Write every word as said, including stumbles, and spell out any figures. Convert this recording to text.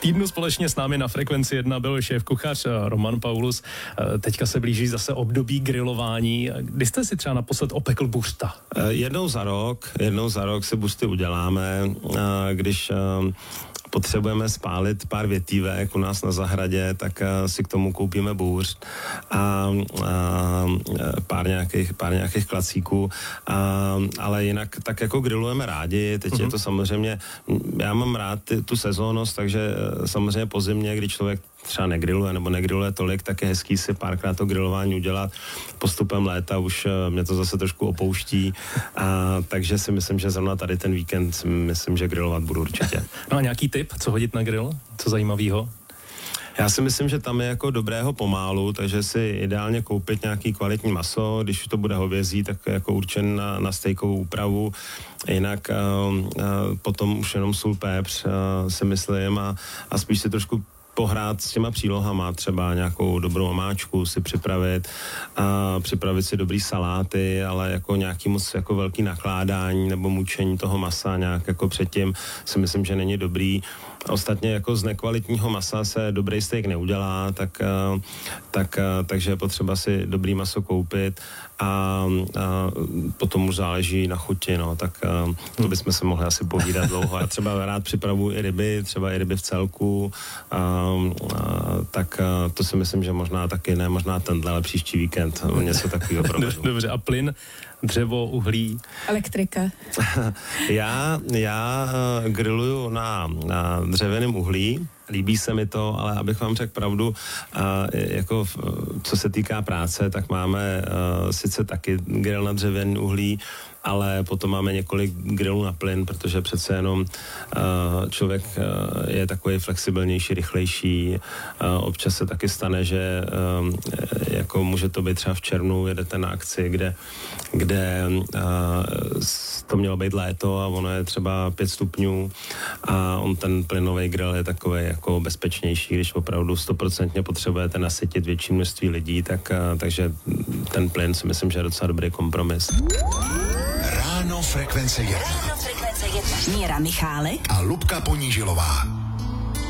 týdnu společně s námi na Frekvenci jedna byl šéf-kuchař Roman Paulus. Teďka se blíží zase období grilování. Kdy jste si třeba naposled opekl buřta? Jednou za rok, jednou za rok si buřty uděláme, když potřebujeme spálit pár větívek u nás na zahradě, tak si k tomu koupíme bůř a, a pár nějakých, pár nějakých klacíků, a, ale jinak tak jako grillujeme rádi, teď uh-huh. je to samozřejmě, já mám rád ty, tu sezónnost, takže samozřejmě po zimě, kdy člověk třeba negriluje nebo negriluje tolik, tak je hezký si párkrát to grilování udělat. Postupem léta už mě to zase trošku opouští, a takže si myslím, že zrovna tady ten víkend si myslím, že grilovat budu určitě. No a nějaký tip, co hodit na grill? Co zajímavého? Já si myslím, že tam je jako dobrého pomálu, takže si ideálně koupit nějaký kvalitní maso, když to bude hovězí, tak jako určen na, na stejkovou úpravu, jinak uh, uh, potom už jenom sůl, pepř uh, si myslím a, a spíš si trošku pohrát s těma přílohama, třeba nějakou dobrou omáčku si připravit, a připravit si dobrý saláty, ale jako nějaký moc jako velký nakládání nebo mučení toho masa nějak jako předtím si myslím, že není dobrý. Ostatně jako z nekvalitního masa se dobrý steak neudělá, tak, tak, takže je potřeba si dobrý maso koupit a, a potom už záleží na chuti, no, tak to bychom se mohli asi povídat dlouho. Já třeba rád připravuji i ryby, třeba i ryby v celku, a, a, tak to si myslím, že možná taky ne, možná tenhle, ale příští víkend něco takového provedu. Dobře, a plyn, dřevo, uhlí? Elektrika. já, já grilluju na, na dřevěném uhlí, líbí se mi to, ale abych vám řekl pravdu, a jako co se týká práce, tak máme uh, sice taky grill na dřevěný uhlí, ale potom máme několik grillů na plyn, protože přece jenom uh, člověk uh, je takový flexibilnější, rychlejší. Uh, občas se taky stane, že um, jako může to být třeba v červnu, jedete na akci, kde, kde uh, to mělo být léto a ono je třeba pět stupňů a on ten plynový grill je takový jako bezpečnější, když opravdu stoprocentně potřebujete nasytit větší množství lidí, tak, uh, takže ten plyn si myslím, že je docela dobrý kompromis. Ráno Frekvence jedna. Ráno Frekvence jedna. Míra Michálek a Lubka Ponížilová.